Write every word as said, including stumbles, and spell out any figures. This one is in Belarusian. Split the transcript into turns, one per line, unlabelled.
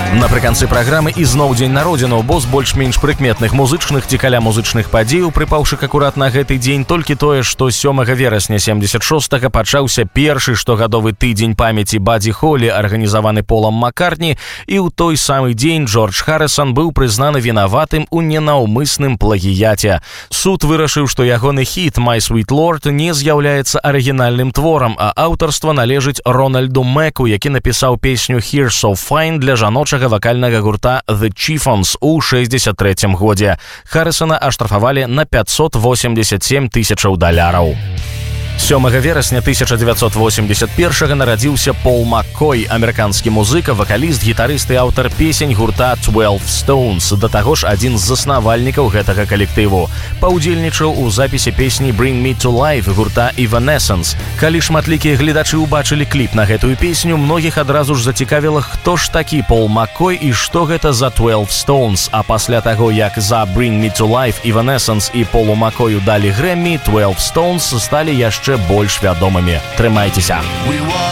Напрыканцы праграмы ізноў дзень народзінаў, бо з больш-менш прыкметных музычных ці каля музычных падзеяў, прыпаўшы акурат на гэты дзень толькі тое, што сёмага верасня семдзесят шостага пачаўся першы штогадовы тыдзень памяці Бадзі Холі, арганізаваны Полам Маккартні, і ў той самы дзень Джордж Харрысон быў прызнаны вінаватым у ненаўмысным плагіяце. Суд вырашыў, што ягоны хіт «My Sweet Lord» не з'яўляецца арыгінальным творам, а аўтарства належыць Рональду Мэку, які напісаў песню «Here So Fine» для жаночага вакальнага гурта The Chiffons у шэсцьдзесят трэцім годзе. Харрысона аштрафавалі на пятьсот восемьдесят семь тысячаў даляраў. сёмага верасня тысяча дзевяцьсот восемьдесят першага нарадзіўся Пол Маккой, амерыканскі музыка, вакаліст, гітарыст і аўтар песень гурта twelve Stones, да таго ж адзін з заснавальнікаў гэтага калектыву. Паўдзельнічаў у запісе песні «Bring Me to Life» гурта Evanescence. Калі шматлікія гледачы ўбачылі кліп на гэтую песню, многіх адразу ж зацікавіла, хто ж такі Пол Маккой і што гэта за twelve Stones. А пасля таго, як за «Bring Me to Life» Evanescence і Полу Маккою далі Грэммі, twelve Stones сталі яшчэ больш вядомымі. Трымайцеся!